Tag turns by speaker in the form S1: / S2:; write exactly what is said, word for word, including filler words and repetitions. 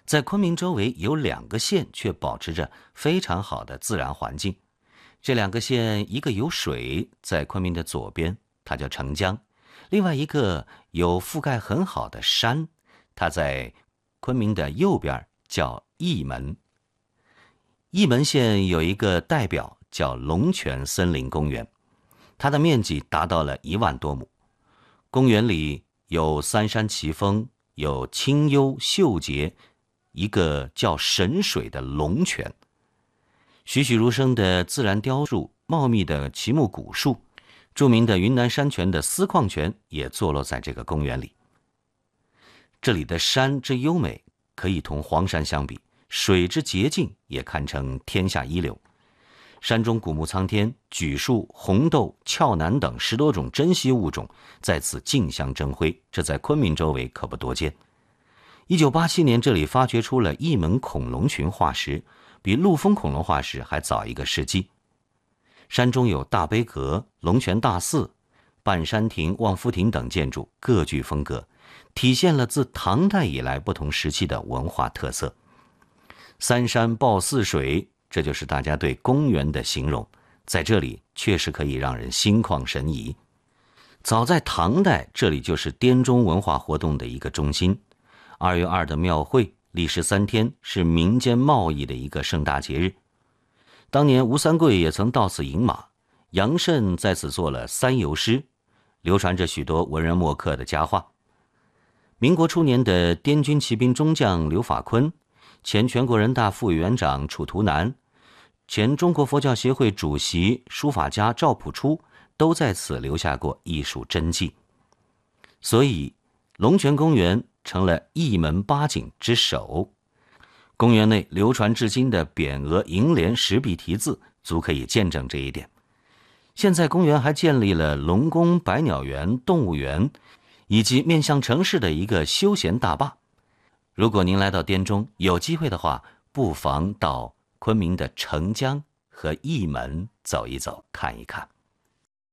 S1: 在昆明周围有两个县却保持着非常好的自然环境。这两个县，一个有水，在昆明的左边，它叫澄江；另外一个有覆盖很好的山，它在昆明的右边，叫义门。义门县有一个代表叫龙泉森林公园，它的面积达到了一万多亩。公园里有三山奇峰，有清幽秀洁，一个叫神水的龙泉，栩栩如生的自然雕塑，茂密的奇木古树，著名的云南山泉的丝矿泉也坐落在这个公园里。这里的山之优美，可以同黄山相比，水之洁净也堪称天下一流。山中古木苍天，榉树、红豆、俏楠等十多种珍稀物种在此竞相争辉，这在昆明周围可不多见。一九八七年，这里发掘出了义门恐龙群化石，比陆丰恐龙化石还早一个世纪。山中有大悲阁、龙泉大寺、半山亭、望夫亭等建筑，各具风格，体现了自唐代以来不同时期的文化特色。三山抱四水，这就是大家对公园的形容，在这里确实可以让人心旷神怡。早在唐代，这里就是滇中文化活动的一个中心。二月二的庙会历时三天，是民间贸易的一个盛大节日。当年吴三桂也曾到此饮马，杨慎在此做了三游诗，流传着许多文人墨客的佳话。民国初年的滇军骑兵中将刘法坤，前全国人大副委员长楚图南，前中国佛教协会主席、书法家赵朴初都在此留下过艺术真迹，所以龙泉公园成了义门八景之首。公园内流传至今的匾额、楹联、石壁题字，足可以见证这一点。现在公园还建立了龙宫、百鸟园、动物园，以及面向城市的一个休闲大坝。如果您来到滇中，有机会的话，不妨到昆明的澄江和义门走一走，看一看。